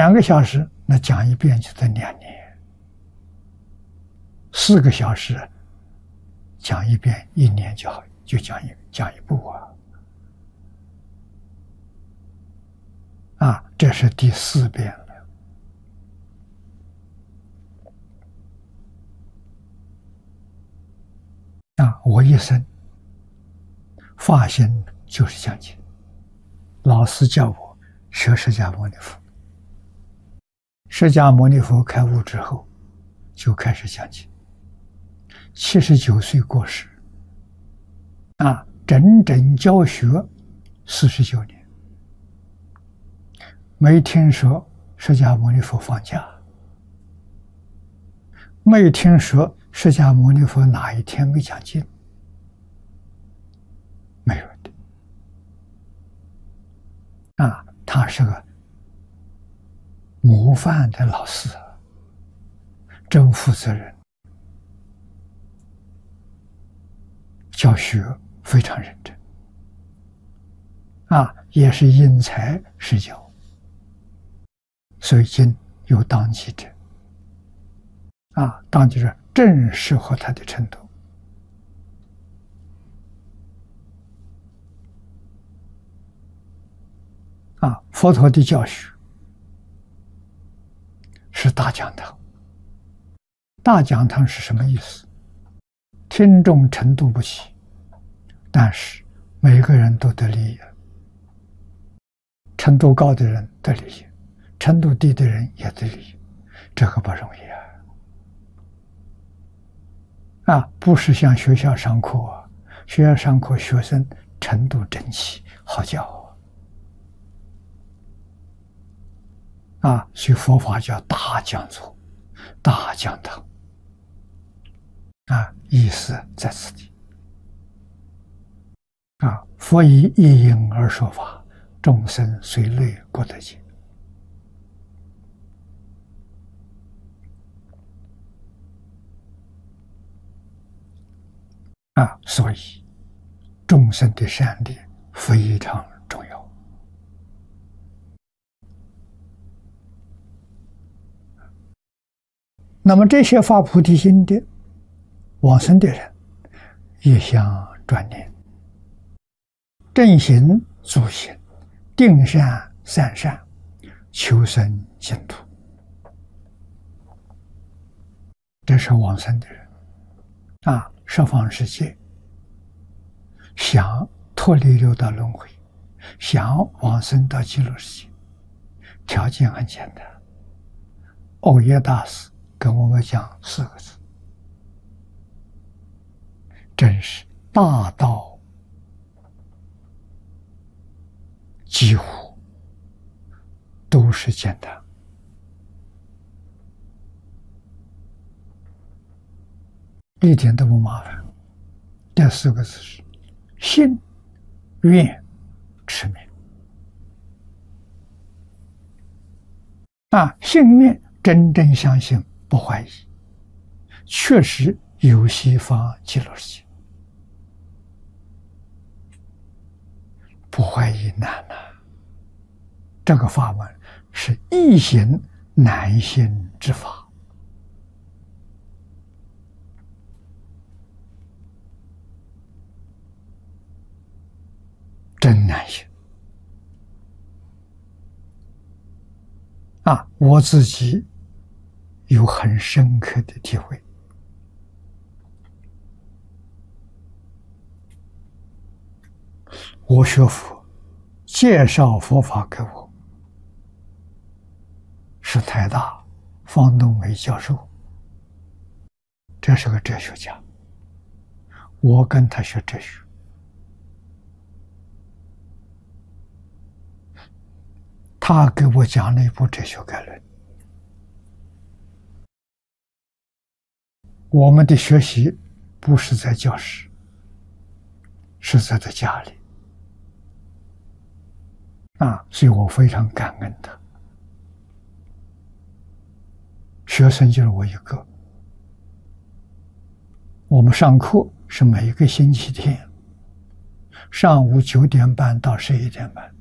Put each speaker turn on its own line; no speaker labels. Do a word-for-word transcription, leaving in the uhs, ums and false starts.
两个小时，那讲一遍就得两年；四个小时讲一遍，一年就好，就讲一讲一部啊。啊，这是第四遍了。啊，我一生发心就是讲经，老师叫我学释迦牟尼佛。释迦牟尼佛开悟之后，就开始讲经。七十九岁过世，啊，整整教学四十九年，没听说释迦牟尼佛放假，没听说释迦牟尼佛哪一天没讲经，没有的。啊，他是个模范的老师，真负责任，教学非常认真，啊，也是因材施教，所以经有当机者，啊，当机者正适合他的程度。啊，佛陀的教学是大讲堂。大讲堂是什么意思？听众程度不齐，但是每个人都得利益，程度高的人得利益，程度低的人也得利益，这个不容易啊！啊，不是像学校上课啊，学校上课学生程度整齐，好教啊，所以佛法叫大讲座、大讲堂。啊，意思在此地。啊，佛以一因而说法，众生随类各得解。啊，所以众生的善利非常重要。那么这些发菩提心的往生的人，一向专念，正行助行，定善散善，求生净土。这是往生的人啊，十方世界想脱离六道轮回，想往生到极乐世界，条件很简单。欧耶大师跟我们讲四个字，真是大道几乎都是简单，一点都不麻烦。这四个字是信、愿、持名。啊，信愿真正相信，不怀疑，确实有西方极乐世界。不怀疑难呐、啊，这个法门是易行难行之法。真难行啊！我自己有很深刻的体会。我学佛，介绍佛法给我，是台大方东梅教授，这是个哲学家，我跟他学哲学，他给我讲了一部哲学概论。我们的学习不是在教室，是在在家里。啊，所以我非常感恩他。学生就是我一个。我们上课是每个星期天上午九点半到十一点半，